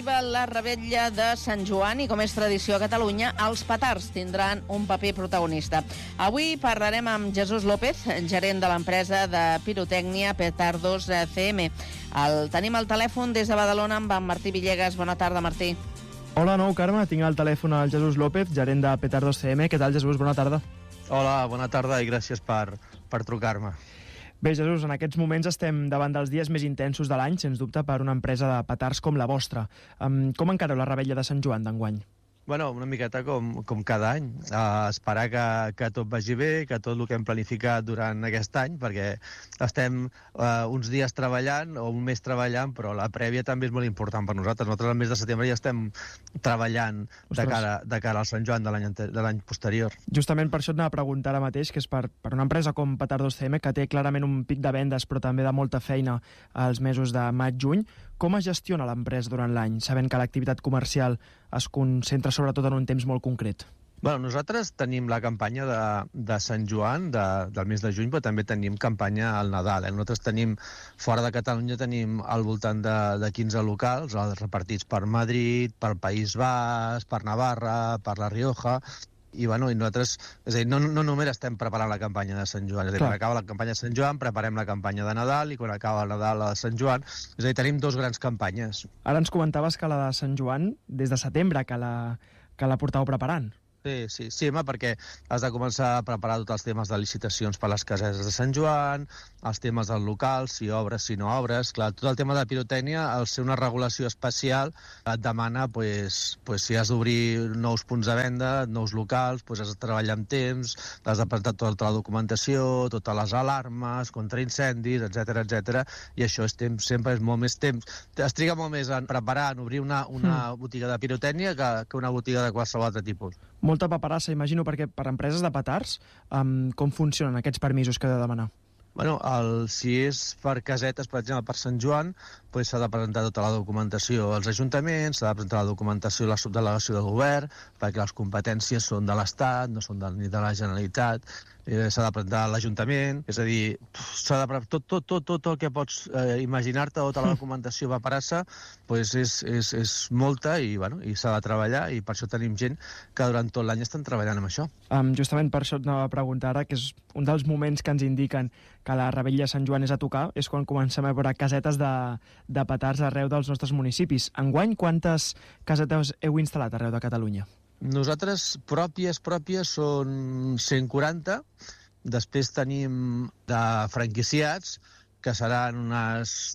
arriba la revetlla de Sant Joan i, com és tradició a Catalunya, els petards tindran un paper protagonista. Avui parlarem amb Jesús López, gerent de l'empresa de pirotècnia Petardos CM. El tenim al telèfon des de Badalona amb en Martí Villegas. Bona tarda, Martí. Hola, Carme. Tinc al telèfon el Jesús López, gerent de Petardos CM. Què tal, Jesús? Bona tarda. Hola, bona tarda i gràcies per trucar-me. Bé, Jesús, en aquests moments estem davant dels dies més intensos de l'any, sens dubte, per una empresa de petards com la vostra. Com encareu la revetlla de Sant Joan d'enguany? Bueno, una miqueta com cada any. Esperar que tot vagi bé, que tot el que hem planificat durant aquest any, perquè estem uns dies treballant o un mes treballant, però la prèvia també és molt important per nosaltres. Nosaltres al mes de setembre ja estem treballant de cara al Sant Joan de l'any posterior. Justament per això et anava a preguntar ara mateix, que és per una empresa com Petardos CM, que té clarament un pic de vendes, però també de molta feina als mesos de maig-juny. Com es gestiona l'empresa durant l'any, sabent que l'activitat comercial es concentra sobretot en un temps molt concret? Bueno, nosaltres tenim la campanya de Sant Joan del mes de juny, però també tenim campanya al Nadal. Nosaltres tenim, fora de Catalunya, tenim al voltant de 15 locals, repartits per Madrid, per País Basc, per Navarra, per La Rioja. I nosaltres, és a dir, no només estem preparant la campanya de Sant Joan, és a dir, quan acaba la campanya de Sant Joan preparem la campanya de Nadal i quan acaba el Nadal de Sant Joan, és a dir, tenim dos grans campanyes. Ara ens comentaves que la de Sant Joan, des de setembre que la portàveu preparant. Sí, home, perquè has de començar a preparar tots els temes de licitacions per les casetes de Sant Joan, els temes del local, si obres, si no obres. Clar, tot el tema de pirotècnia, al ser una regulació especial, et demana, si has d'obrir nous punts de venda, nous locals, has de treballar amb temps, has de presentar tota la documentació, totes les alarmes, contra incendis, etc. I això sempre és molt més temps. Es triga molt més en preparar, en obrir una botiga de pirotècnia que una botiga de qualsevol altre tipus. Molta paperassa, imagino, perquè per empreses de petards, com funcionen aquests permisos que he de demanar? Bueno, si és per casetes, per exemple, per Sant Joan, s'ha de presentar tota la documentació als ajuntaments, s'ha de presentar la documentació a la subdelegació del govern, perquè les competències són de l'Estat, no són ni de la Generalitat, s'ha de presentar a l'Ajuntament, és a dir, s'ha de tot el que pots imaginar-te, tota la documentació paperassa, és molta i s'ha de treballar, i per això tenim gent que durant tot l'any estan treballant amb això. Justament per això et anava a preguntar ara, que és un dels moments que ens indiquen que la revetlla de Sant Joan és a tocar, és quan comencem a veure casetes de petards arreu dels nostres municipis. Enguany, quantes casetes heu instal·lat arreu de Catalunya? Nosaltres, pròpies, són 140. Després tenim de franquiciats, que seran unes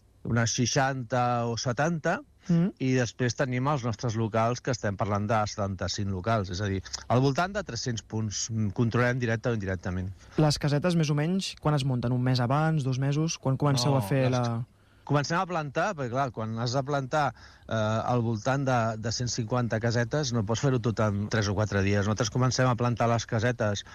60 o 70, i després tenim els nostres locals, que estem parlant de 75 locals, és a dir, al voltant de 300 punts. Controlem directe o indirectament. Les casetes, més o menys, quan es munten? Un mes abans, 2 mesos? Quan comenceu a fer Comencem a plantar, perquè clar, quan has de plantar al voltant de 150 casetes, no pots fer-ho tot en 3 o 4 dies. Nosaltres comencem a plantar les casetes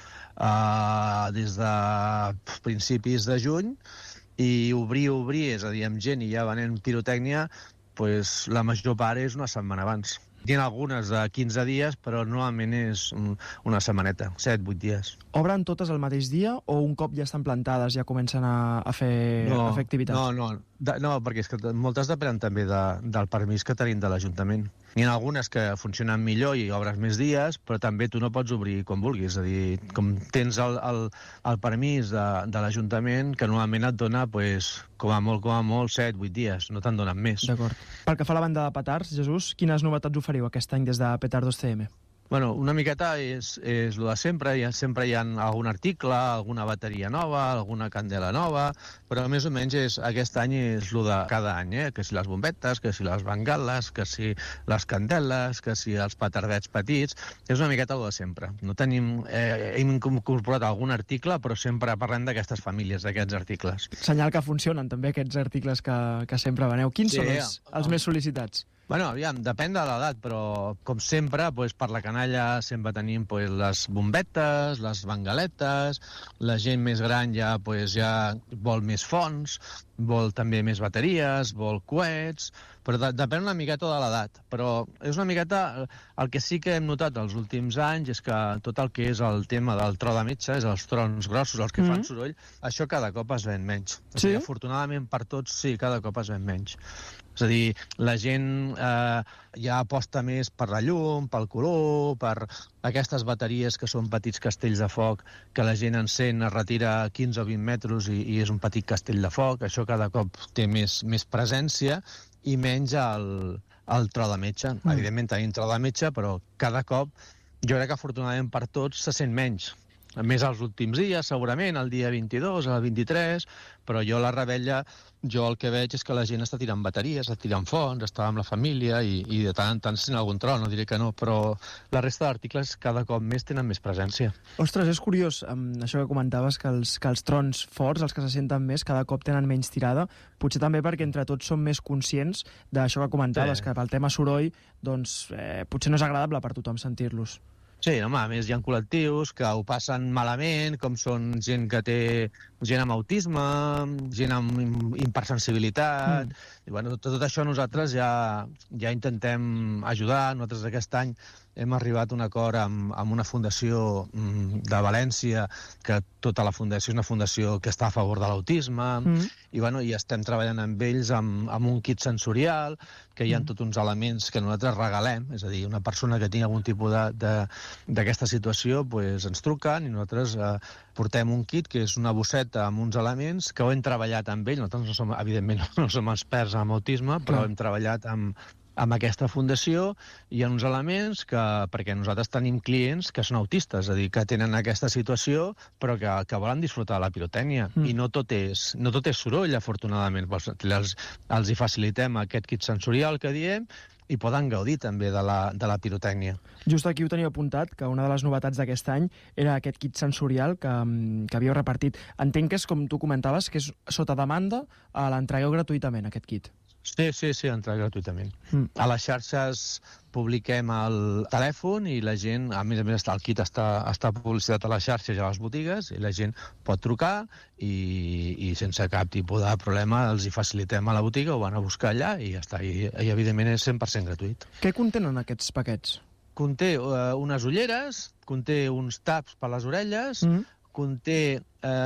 des de principis de juny, i obrir, és a dir, amb gent i ja venent pirotècnia, la major part és una setmana abans. Hi ha algunes de 15 dies, però normalment és una setmaneta, 7-8 dies. Obren totes el mateix dia o un cop ja estan plantades ja comencen a fer activitats? No, perquè és que moltes depenen també del permís que tenim de l'Ajuntament. Hi ha algunes que funcionen millor i obres més dies, però també tu no pots obrir com vulguis. És a dir, com tens el permís de l'Ajuntament, que normalment et dona, com a molt, 7-8 dies, no te'n donen més. D'acord. Pel que fa a la banda de petards, Jesús, quines novetats oferiu aquest any des de Petardos CM? Bueno, una miqueta és el de sempre hi ha algun article, alguna bateria nova, alguna candela nova, però més o menys aquest any és el de cada any, que si les bombetes, que si les bengales, que si les candeles, que si els petardets petits, és una miqueta el de sempre. No tenim, hem incorporat algun article, però sempre parlem d'aquestes famílies, d'aquests articles. Senyal que funcionen també aquests articles que sempre veneu. Quins són els més sol·licitats? Bueno, aviam, depèn de l'edat, però com sempre, per la canalla sempre tenim les bombetes, les bengaletes, la gent més gran ja vol més fonts, vol també més bateries, vol coets, però depèn una miqueta de l'edat. Però és una miqueta... El que sí que hem notat els últims anys és que tot el que és el tema del tro de metge, és els trons grossos, els que fan soroll, això cada cop es ven menys. O sigui, afortunadament per tots, sí, cada cop es ven menys. És a dir, la gent ja aposta més per la llum, pel color, per aquestes bateries que són petits castells de foc, que la gent encén, es retira 15 o 20 metres i és un petit castell de foc. Això cada cop té més presència i menys el tro de metge. Evidentment tenim tro de metge, però cada cop, jo crec que afortunadament per tots, se sent menys. Més als últims dies, segurament, el dia 22, el 23, però jo a la Revetlla, jo el que veig és que la gent està tirant bateries, està tirant fonts, està amb la família i de tant en tant sent algun tro, no diré que no, però la resta d'articles cada cop més tenen més presència. Ostres, és curiós, això que comentaves, que els trons forts, els que se senten més, cada cop tenen menys tirada, potser també perquè entre tots som més conscients d'això que comentaves, que pel tema soroll, doncs potser no és agradable per tothom sentir-los. Sí, home, a més hi ha col·lectius que ho passen malament, com són gent que té gent amb autisme, gent amb hipersensibilitat... I, bueno, tot això nosaltres ja intentem ajudar. Nosaltres aquest any hem arribat a un acord amb una fundació de València, que tota la fundació és una fundació que està a favor de l'autisme, i estem treballant amb ells amb un kit sensorial, que hi ha tots uns elements que nosaltres regalem, és a dir, una persona que tingui algun tipus d'aquesta situació ens truquen i nosaltres portem un kit que és una bosseta amb uns elements que ho hem treballat amb ells. Nosaltres, evidentment, no som experts en autisme, però hem treballat amb aquesta fundació. Hi ha uns elements perquè nosaltres tenim clients que són autistes, és a dir, que tenen aquesta situació però que volen disfrutar de la pirotècnia. I no tot és soroll, afortunadament. Els hi facilitem aquest kit sensorial que diem i poden gaudir també de la pirotècnia. Just aquí ho tenia apuntat, que una de les novetats d'aquest any era aquest kit sensorial que havíeu repartit. Entenc que és, com tu comentaves, que és sota demanda, l'entregueu gratuïtament, aquest kit. Sí, entrega gratuïtament. A les xarxes publiquem el telèfon i la gent, a més el kit està publicitat a les xarxes i a les botigues, i la gent pot trucar i sense cap tipus de problema els hi facilitem a la botiga, ho van a buscar allà i ja està. I evidentment és 100% gratuït. Què contenen aquests paquets? Conté unes ulleres, conté uns taps per les orelles, conté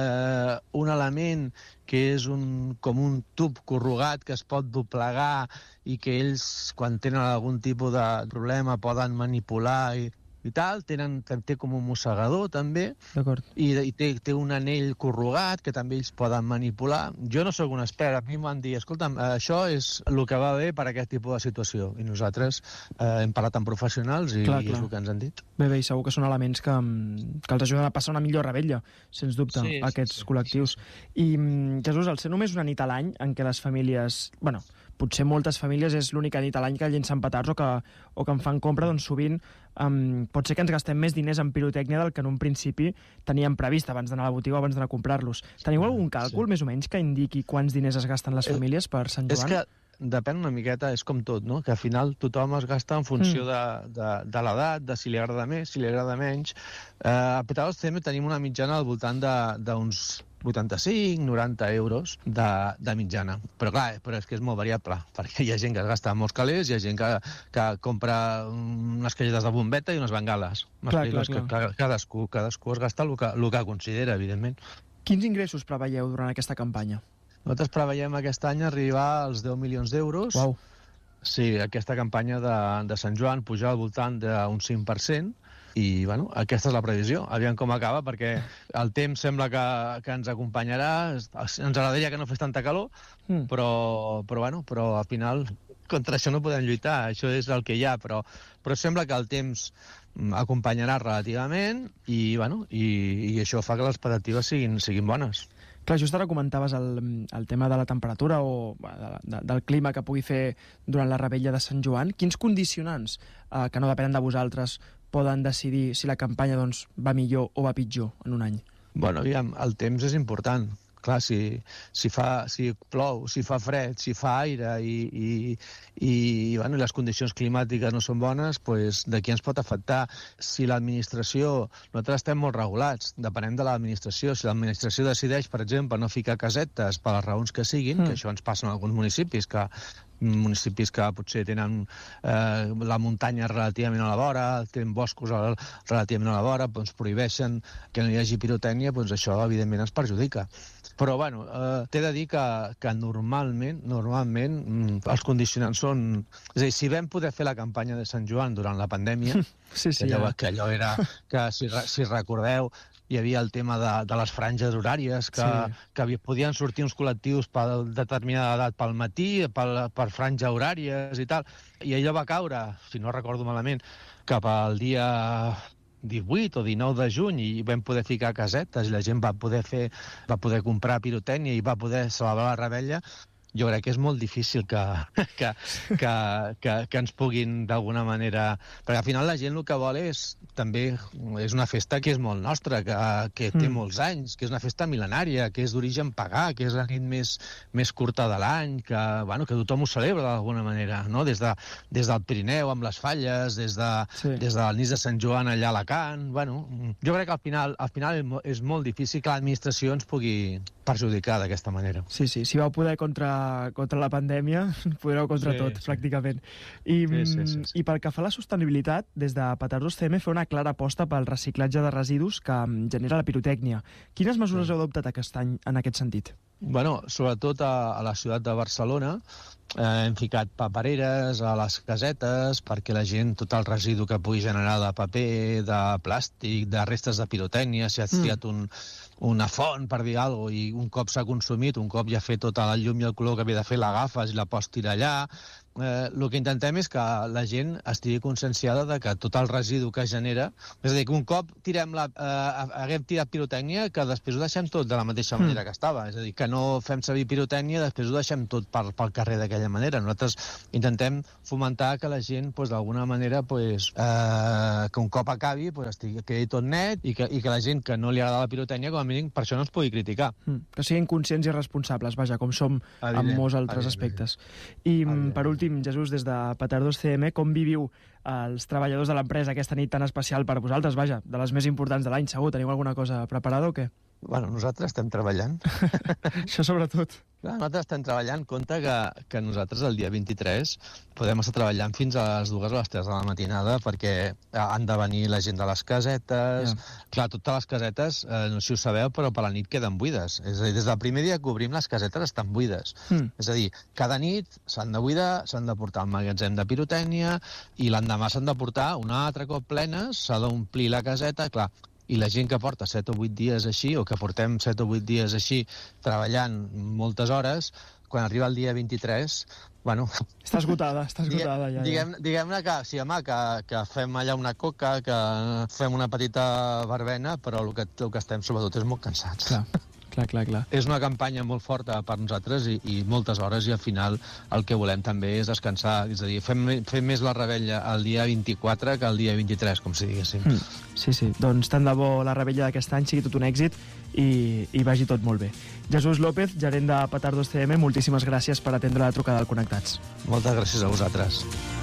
un element que és com un tub corrugat que es pot doblegar i que ells, quan tenen algun tipus de problema, poden manipular i tal. Té com un mossegador, també. D'acord. I té un anell corrugat que també ells poden manipular. Jo no sóc un expert. A mi m'han dit, escolta'm, això és el que va bé per a aquest tipus de situació. I nosaltres hem parlat amb professionals i és el que ens han dit. Bé, i segur que són elements que els ajuden a passar una millor Revetlla, sens dubte, aquests col·lectius. I, Jesús, al ser només una nit a l'any en què les famílies... potser moltes famílies és l'única nit a l'any que llencen petards o que en fan compra, doncs sovint pot ser que ens gastem més diners en pirotècnia del que en un principi teníem previst abans d'anar a la botiga o abans d'anar a comprar-los. Teniu algun càlcul, més o menys, que indiqui quants diners es gasten les famílies per Sant Joan? És que depèn una miqueta, és com tot, no? Que al final tothom es gasta en funció de l'edat, de si li agrada més, si li agrada menys. A Petardos tenim una mitjana al voltant d'uns 85-90 euros de mitjana. Però clar, és que és molt variable, perquè hi ha gent que es gasta molts calés, hi ha gent que compra unes calletes de bombeta i unes bengales. Cadascú es gasta el que considera, evidentment. Quins ingressos preveieu durant aquesta campanya? Nosaltres preveiem aquest any arribar als 10 milions d'euros. Uau. Sí, aquesta campanya de Sant Joan puja al voltant d'un 5%, i aquesta és la previsió. Aviam com acaba, perquè el temps sembla que ens acompanyarà. Ens agradaria que no fes tanta calor, però al final contra això no podem lluitar, això és el que hi ha, però sembla que el temps acompanyarà relativament i això fa que les expectatives siguin bones. Clar, just ara comentaves el tema de la temperatura o del clima que pugui fer durant la Revetlla de Sant Joan. Quins condicionants, que no depenen de vosaltres, poden decidir si la campanya va millor o va pitjor en un any? Aviam, el temps és important. Clar, si plou, si fa fred, si fa aire i les condicions climàtiques no són bones, de qui ens pot afectar? Si l'administració... Nosaltres estem molt regulats, depenem de l'administració. Si l'administració decideix, per exemple, no ficar casetes per les raons que siguin, que això ens passa en alguns municipis, que municipis que potser tenen la muntanya relativament a la vora, tenen boscos relativament a la vora, doncs prohibeixen que no hi hagi pirotècnia, doncs això evidentment ens perjudica. Però, bueno, t'he de dir que normalment els condicionants són... És a dir, si vam poder fer la campanya de Sant Joan durant la pandèmia, que allò era... que si recordeu, hi havia el tema de les franges horàries, que podien sortir uns col·lectius per determinada edat pel matí, per franja horàries i tal, i allò va caure, si no recordo malament, cap al dia 18 o 19 de juny i vam poder ficar casetes i la gent va poder comprar pirotècnia i va poder celebrar la revetlla. Jo crec que és molt difícil que ens puguin d'alguna manera... Perquè al final la gent el que vol també és una festa que és molt nostra, que té molts anys, que és una festa mil·lenària, que és d'origen pagà, que és la nit més curta de l'any, que tothom ho celebra d'alguna manera, no? Des del Pirineu amb les falles, des de la nit de Sant Joan allà a Alacant... Jo crec que al final és molt difícil que l'administració ens pugui perjudicar d'aquesta manera. Sí, si vau poder contra la pandèmia, podreu contra tot, pràcticament. I pel que fa a la sostenibilitat, des de Petardos CM fa una clara aposta pel reciclatge de residus que genera la pirotècnia. Quines mesures heu adoptat aquest any en aquest sentit? Sobretot a la ciutat de Barcelona hem ficat papereres a les casetes perquè la gent, tot el residu que pugui generar de paper, de plàstic, de restes de pirotècnia, si has triat una font, per dir alguna cosa, i un cop s'ha consumit, un cop ja ha fet tota la llum i el color que havia de fer, l'agafes i la pots tirar allà. El que intentem és que la gent estigui conscienciada de que tot el residu que genera... És a dir, que un cop haguem tirat pirotècnia, que després ho deixem tot de la mateixa manera que estava. És a dir, que no fem servir pirotècnia, després ho deixem tot pel carrer d'aquella manera. Nosaltres intentem fomentar que la gent, d'alguna manera, que un cop acabi, quedi tot net i que la gent que no li agrada la pirotècnia, com a mínim, per això no ens pugui criticar. Que siguin conscients i responsables, com som en molts altres aspectes. I, per últim, Jesús, des de Petardos CM, com viviu els treballadors de l'empresa aquesta nit tan especial per vosaltres? De les més importants de l'any, segur. Teniu alguna cosa preparada o què? Nosaltres estem treballant. Això sobretot. Nosaltres estem treballant. Compte que nosaltres el dia 23 podem estar treballant fins a les 2 o les 3 de la matinada perquè han de venir la gent de les casetes. Clar, totes les casetes, no sé si ho sabeu, però per la nit queden buides. És a dir, des del primer dia que obrim les casetes estan buides. És a dir, cada nit s'han de buidar, s'han de portar al magatzem de pirotècnia i l'endemà s'han de portar un altre cop plenes, s'ha d'omplir la caseta, clar. I la gent que porta 7 o 8 dies així, o que portem 7 o 8 dies així, treballant moltes hores, quan arriba el dia 23, Està esgotada ja. Diguem-ne que, sí, home, que fem allà una coca, que fem una petita verbena, però el que estem sobretot és molt cansats. Clar. És una campanya molt forta per nosaltres i moltes hores, i al final el que volem també és descansar. És a dir, fem més la revetlla el dia 24 que el dia 23, com si diguéssim. Sí. Doncs tant de bo la revetlla d'aquest any sigui tot un èxit i vagi tot molt bé. Jesús López, gerent de Petardos CM, moltíssimes gràcies per atendre la trucada del Connectats. Moltes gràcies a vosaltres.